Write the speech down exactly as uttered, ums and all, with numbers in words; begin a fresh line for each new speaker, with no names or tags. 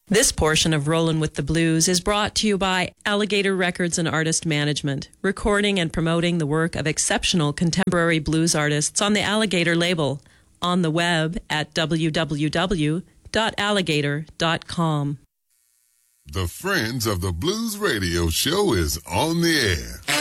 This portion of Rollin' with the Blues is brought to you by Alligator Records and Artist Management, recording and promoting the work of exceptional contemporary blues artists on the Alligator label, on the web at w w w dot alligator dot com.
The Friends of the Blues radio show is on the air.